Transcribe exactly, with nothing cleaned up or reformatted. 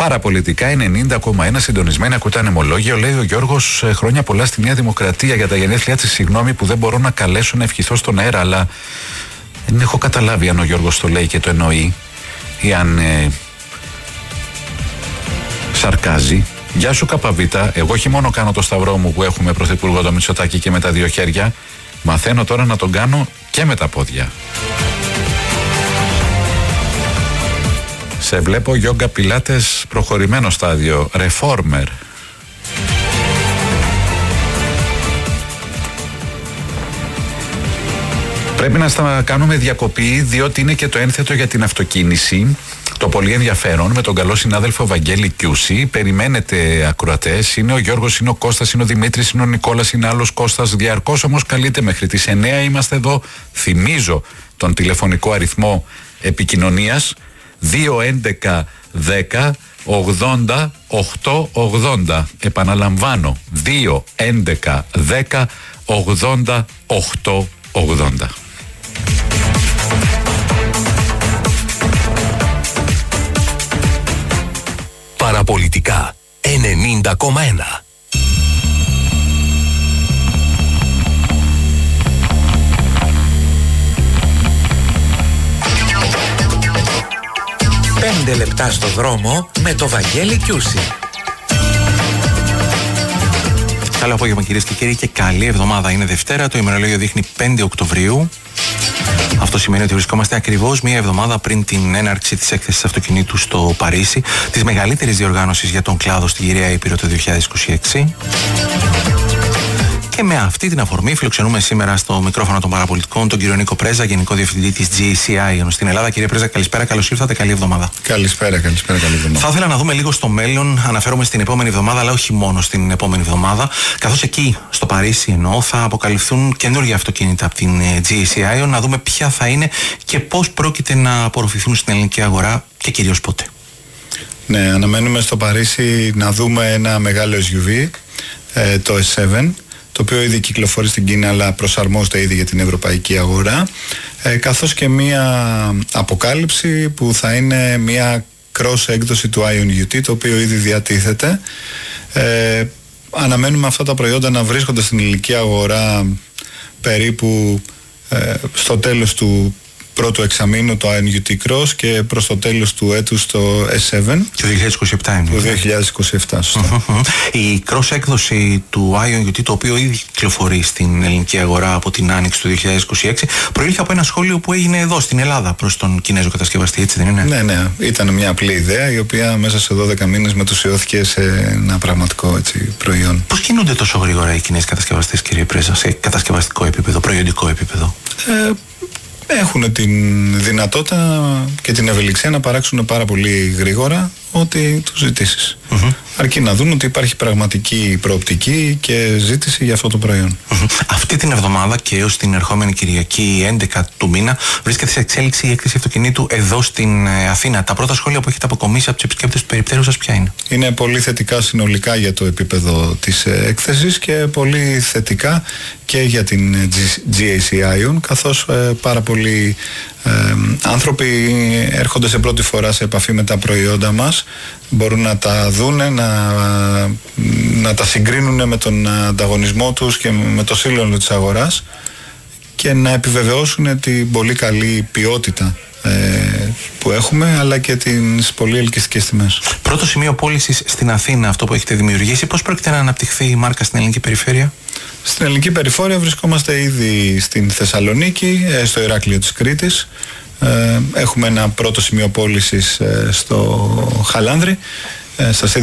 Παραπολιτικά ενενήντα κόμμα ένα συντονισμένοι, ακούτε ανεμολόγιο. Λέει ο Γιώργος, χρόνια πολλά στη Νέα Δημοκρατία για τα γενέθλιά της. Συγγνώμη που δεν μπορώ να καλέσω να ευχηθώ στον αέρα, αλλά δεν έχω καταλάβει αν ο Γιώργος το λέει και το εννοεί ή αν ε, σαρκάζει. Γεια σου Καπαβίτα, εγώ όχι μόνο κάνω το σταυρό μου που έχουμε πρωθυπουργό το Μητσοτάκη και με τα δύο χέρια, μαθαίνω τώρα να τον κάνω και με τα πόδια. Σε βλέπω γιόγκα πιλάτες προχωρημένο στάδιο, reformer. Πρέπει να στα κάνουμε διακοπή, διότι είναι και το ένθετο για την αυτοκίνηση. Το πολύ ενδιαφέρον με τον καλό συνάδελφο Βαγγέλη Κιούση. Περιμένετε ακροατές. Είναι ο Γιώργος, είναι ο Κώστας, είναι ο Δημήτρης, είναι ο Νικόλας, είναι άλλος Κώστας. Διαρκώς όμως καλείτε μέχρι τις εννέα είμαστε εδώ. Θυμίζω τον τηλεφωνικό αριθμό επικοινωνίας δύο έντεκα δέκα ογδόντα οκτώ ογδόντα. Επαναλαμβάνω, δύο έντεκα δέκα ογδόντα οκτώ ογδόντα. Παραπολιτικά ενενήντα κόμμα ένα. Πέντε λεπτά στο δρόμο με το Βαγγέλη Κιούση. Καλό απόγευμα κυρίες και κύριοι και καλή εβδομάδα. Είναι Δευτέρα, το ημερολόγιο δείχνει πέντε Οκτωβρίου. Αυτό σημαίνει ότι βρισκόμαστε ακριβώς μία εβδομάδα πριν την έναρξη της έκθεσης αυτοκινήτου στο Παρίσι, της μεγαλύτερης διοργάνωσης για τον κλάδο στη Γυραιά Ήπειρο το δύο χιλιάδες είκοσι έξι. Και με αυτή την αφορμή φιλοξενούμε σήμερα στο μικρόφωνο των παραπολιτικών τον κύριο Νίκο Πρέζα, Γενικό Διευθυντή της τζι έι σι άι στην Ελλάδα. Κύριε Πρέζα, καλησπέρα, καλώς ήρθατε, καλή εβδομάδα. Καλησπέρα, καλησπέρα, καλή εβδομάδα. Θα ήθελα να δούμε λίγο στο μέλλον, αναφέρομαι στην επόμενη εβδομάδα, αλλά όχι μόνο στην επόμενη εβδομάδα, καθώς εκεί στο Παρίσι εννοώ θα αποκαλυφθούν καινούργια αυτοκίνητα από την τζι έι σι άι, να δούμε ποια θα είναι και πώς πρόκειται να απορροφηθούν στην ελληνική αγορά και κυρίως πότε. Ναι, αναμένουμε στο Παρίσι να δούμε ένα μεγάλο ες γιου βι, ε, το ες σέβεν, το οποίο ήδη κυκλοφορεί στην Κίνα αλλά προσαρμόζεται ήδη για την ευρωπαϊκή αγορά, ε, καθώς και μία αποκάλυψη που θα είναι μία cross έκδοση του άιον γιου τι, το οποίο ήδη διατίθεται. Ε, αναμένουμε αυτά τα προϊόντα να βρίσκονται στην ελληνική αγορά περίπου ε, στο τέλος του πρώτου εξαμήνου το άιον γιου τι Cross και προς το τέλος του έτους το ες σέβεν. Το δύο χιλιάδες είκοσι επτά είναι. Το δύο χιλιάδες είκοσι επτά, σωστά. Η cross έκδοση του άιον γιου τι, το οποίο ήδη κυκλοφορεί στην ελληνική αγορά από την άνοιξη του δύο χιλιάδες είκοσι έξι, προήλθε από ένα σχόλιο που έγινε εδώ στην Ελλάδα προς τον Κινέζο κατασκευαστή, έτσι δεν είναι? Ναι, ναι. Ήταν μια απλή ιδέα η οποία μέσα σε δώδεκα μήνες μετουσιώθηκε σε ένα πραγματικό έτσι, προϊόν. Πώς κινούνται τόσο γρήγορα οι Κινέζοι κατασκευαστές, κύριε Πρέζα, σε κατασκευαστικό επίπεδο, προϊόντικό επίπεδο? Ε, Έχουν την δυνατότητα και την ευελιξία να παράξουν πάρα πολύ γρήγορα ό,τι τους ζητήσεις. Mm-hmm. Αρκεί να δουν ότι υπάρχει πραγματική προοπτική και ζήτηση για αυτό το προϊόν. Mm-hmm. Αυτή την εβδομάδα και έως την ερχόμενη Κυριακή έντεκα του μήνα βρίσκεται σε εξέλιξη η έκθεση αυτοκινήτου εδώ στην Αθήνα. Τα πρώτα σχόλια που έχετε αποκομίσει από τους επισκέπτες του περιπτέρου σας ποια είναι? Είναι πολύ θετικά συνολικά για το επίπεδο της έκθεσης και πολύ θετικά και για την τζι έι σι άι, καθώς ε, πάρα πολλοί ε, άνθρωποι έρχονται σε πρώτη φορά σε επαφή με τα προϊόντα μας, μπορούν να τα δούνε, να, να τα συγκρίνουν με τον ανταγωνισμό τους και με το σύλλογο της αγοράς και να επιβεβαιώσουν την πολύ καλή ποιότητα ε, που έχουμε, αλλά και τις πολύ ελκυστικές τιμές. Πρώτο σημείο πώλησης στην Αθήνα, αυτό που έχετε δημιουργήσει, πώς πρόκειται να αναπτυχθεί η μάρκα στην ελληνική περιφέρεια? Στην ελληνική περιφέρεια βρισκόμαστε ήδη στην Θεσσαλονίκη, στο Ηράκλειο της Κρήτης. Έχουμε ένα πρώτο σημείο πώλησης στο Χαλάνδρη, στα